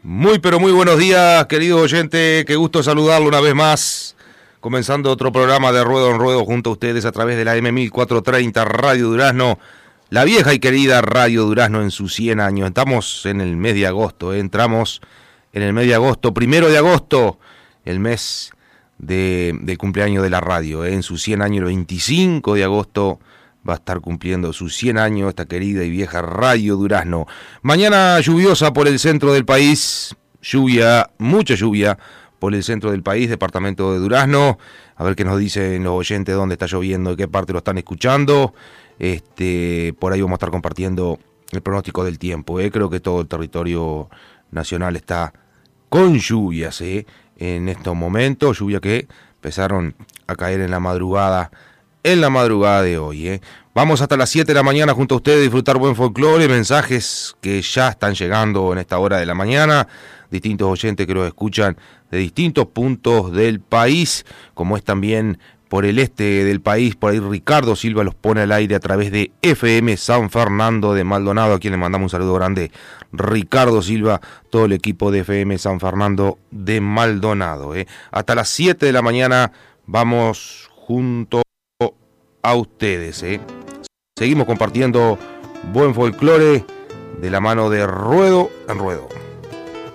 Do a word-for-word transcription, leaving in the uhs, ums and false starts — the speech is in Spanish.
Muy pero muy buenos días, querido oyente, qué gusto saludarlo una vez más, comenzando otro programa de Ruedo en Ruedo junto a ustedes a través de la M mil cuatrocientos treinta Radio Durazno, la vieja y querida Radio Durazno en sus cien años. Estamos en el mes de agosto, ¿eh? entramos en el mes de agosto, primero de agosto, el mes de, del cumpleaños de la radio, ¿eh? en sus cien años, el veinticinco de agosto, va a estar cumpliendo sus cien años esta querida y vieja Radio Durazno. Mañana lluviosa por el centro del país, lluvia, mucha lluvia por el centro del país, departamento de Durazno. A ver qué nos dicen los oyentes dónde está lloviendo, de qué parte lo están escuchando. Este, por ahí vamos a estar compartiendo el pronóstico del tiempo. ¿eh? Creo que todo el territorio nacional está con lluvias ¿eh? en estos momentos, lluvia que empezaron a caer en la madrugada en la madrugada de hoy. ¿eh? Vamos hasta las siete de la mañana junto a ustedes a disfrutar buen folclore, mensajes que ya están llegando en esta hora de la mañana, distintos oyentes que los escuchan de distintos puntos del país, como es también por el este del país. Por ahí Ricardo Silva los pone al aire a través de F M San Fernando de Maldonado, a quien le mandamos un saludo grande, Ricardo Silva, todo el equipo de F M San Fernando de Maldonado. ¿eh? Hasta las siete de la mañana vamos juntos a ustedes. ¿eh? Seguimos compartiendo buen folclore de la mano de Ruedo en Ruedo.